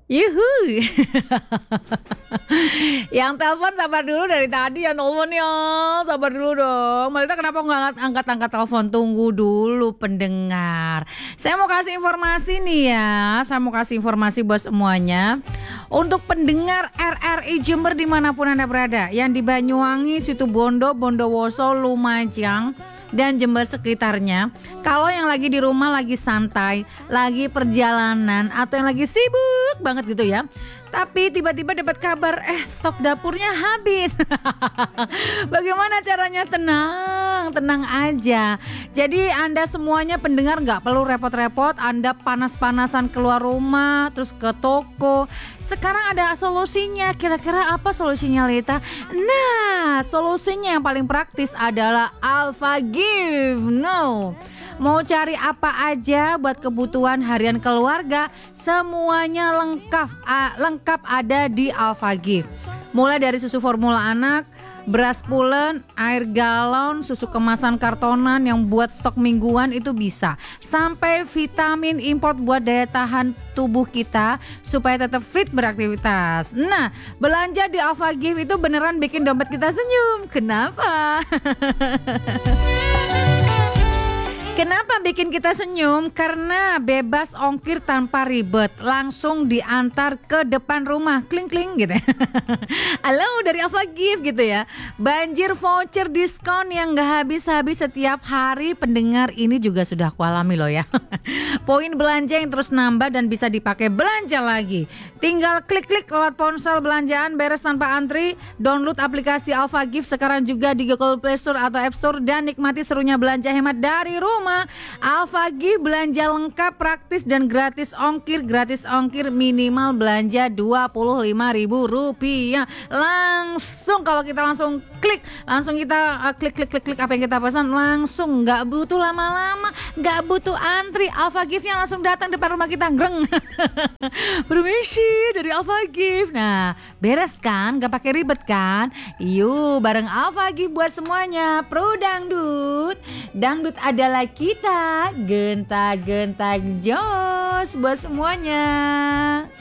Yuhu. Yang telepon sabar dulu dari tadi ya teleponnya. Sabar dulu dong. Malita kenapa nggak angkat-angkat telepon? Tunggu dulu pendengar. Saya mau kasih informasi nih ya. Saya mau kasih informasi buat semuanya. Untuk pendengar RRI Jember dimanapun Anda berada. Yang di Banyuwangi, Situbondo, Bondowoso, Lumajang dan Jember sekitarnya. Kalau yang lagi di rumah lagi santai, lagi perjalanan atau yang lagi sibuk banget gitu ya, tapi tiba-tiba dapat kabar stok dapurnya habis. Bagaimana caranya? Tenang aja. Jadi Anda semuanya pendengar gak perlu repot-repot. Anda panas-panasan keluar rumah terus ke toko. Sekarang ada solusinya. Kira-kira apa solusinya, Lita? Nah, solusinya yang paling praktis adalah Alpha Gift. Mau cari apa aja buat kebutuhan harian keluarga, semuanya lengkap ada di Alpha Gift. Mulai dari susu formula anak, beras pulen, air galon, susu kemasan kartonan yang buat stok mingguan itu bisa, sampai vitamin import buat daya tahan tubuh kita supaya tetap fit beraktivitas. Nah, belanja di Alpha Gift itu beneran bikin dompet kita senyum. Kenapa? Kenapa bikin kita senyum? Karena bebas ongkir tanpa ribet, langsung diantar ke depan rumah, kling-kling gitu ya. Halo dari Alpha Gift gitu ya. Banjir voucher diskon yang gak habis-habis setiap hari. Pendengar ini juga sudah aku alami loh ya. Poin belanja yang terus nambah dan bisa dipakai belanja lagi. Tinggal klik-klik lewat ponsel, belanjaan beres tanpa antri. Download aplikasi Alpha Gift sekarang juga di Google Play Store atau App Store dan nikmati serunya belanja hemat dari rumah. Alpha Gift belanja lengkap, praktis dan gratis ongkir. Gratis ongkir minimal belanja Rp25.000. Langsung kalau kita langsung klik, langsung kita klik apa yang kita pesan, langsung, nggak butuh lama-lama, nggak butuh antri. Alpha Giftnya langsung datang depan rumah kita, greng. Permisi dari Alpha Gift. Nah, beres kan, nggak pakai ribet kan? Yuk bareng Alpha Gift buat semuanya. Pro dangdut adalah kita, gentak jos buat semuanya.